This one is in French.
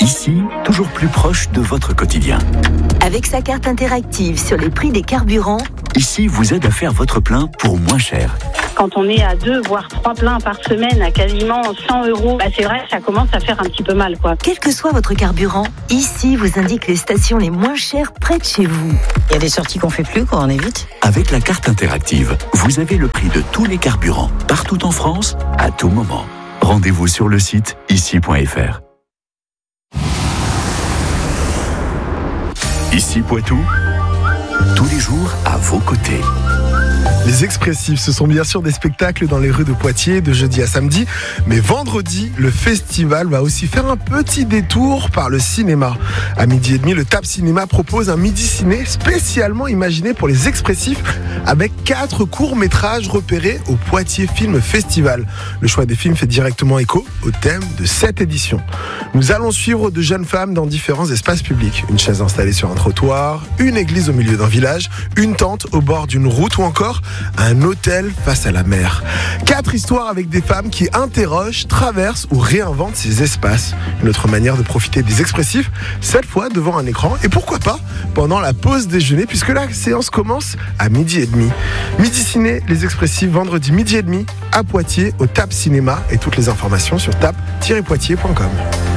Ici, toujours plus proche de votre quotidien. Avec sa carte interactive sur les prix des carburants, Ici vous aide à faire votre plein pour moins cher. Quand on est à 2 voire 3 pleins par semaine à quasiment 100 €, c'est vrai que ça commence à faire un petit peu mal, quoi. quel que soit votre carburant, Ici vous indique les stations les moins chères près de chez vous. Il y a des sorties qu'on fait plus quand on évite. Avec la carte interactive, vous avez le prix de tous les carburants, partout en France, à tout moment. Rendez-vous sur le site ici.fr. Ici Poitou, tous les jours à vos côtés. Les Expressifs, ce sont bien sûr des spectacles dans les rues de Poitiers de jeudi à samedi. Mais vendredi, le festival va aussi faire un petit détour par le cinéma. À 12h30, le TAP Cinéma propose un midi ciné spécialement imaginé pour les Expressifs avec 4 courts-métrages repérés au Poitiers Film Festival. Le choix des films fait directement écho au thème de cette édition. Nous allons suivre de jeunes femmes dans différents espaces publics. Une chaise installée sur un trottoir, une église au milieu d'un village, une tente au bord d'une route ou encore un hôtel face à la mer. 4 histoires avec des femmes qui interrogent, traversent ou réinventent ces espaces. Une autre manière de profiter des Expressifs, cette fois devant un écran et pourquoi pas pendant la pause déjeuner puisque la séance commence à 12h30. Midi ciné, les Expressifs, vendredi 12h30 à Poitiers au TAP Cinéma et toutes les informations sur tap-poitiers.com.